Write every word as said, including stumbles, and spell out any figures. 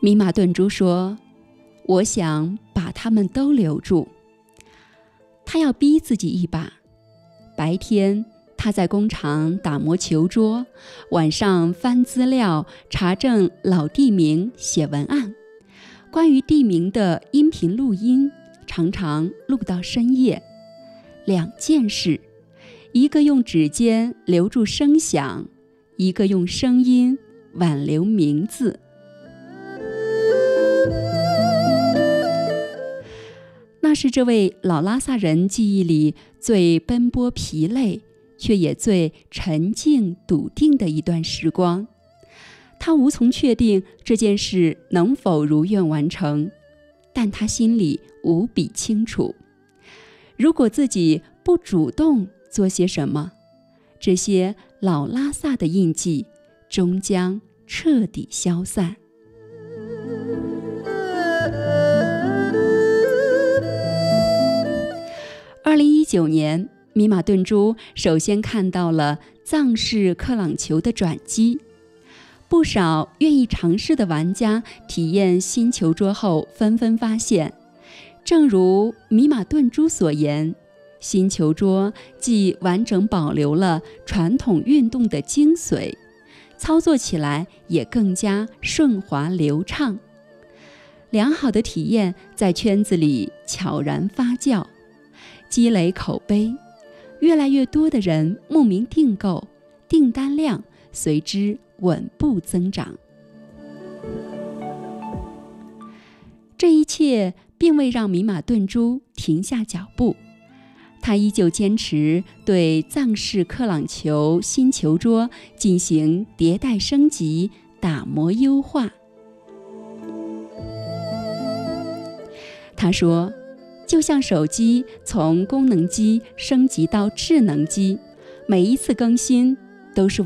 米马顿珠说，我想把他们都留住。他要逼自己一把。白天他在工厂打磨球桌，晚上翻资料查证老地名，写文案。关于地名的音频录音常常录到深夜。两件事，一个用指尖留住声响，一个用声音挽留名字。那是这位老拉萨人记忆里最奔波疲累，却也最沉静笃定的一段时光。他无从确定这件事能否如愿完成，但他心里无比清楚，如果自己不主动做些什么，这些老拉萨的印记终将彻底消散。二零一九年，米马顿珠首先看到了藏式克朗球的转机。不少愿意尝试的玩家体验新球桌后纷纷发现，正如米马顿珠所言，新球桌既完整保留了传统运动的精髓，操作起来也更加顺滑流畅。良好的体验在圈子里悄然发酵，积累口碑，越来越多的人慕名订购，订单量随之稳步增长。这一切并未让米马顿珠停下脚步，他依旧坚持对藏式克朗球新球桌进行迭代升级、打磨优化。他说，就像手机从功能机升级到智能机，每一次更新都是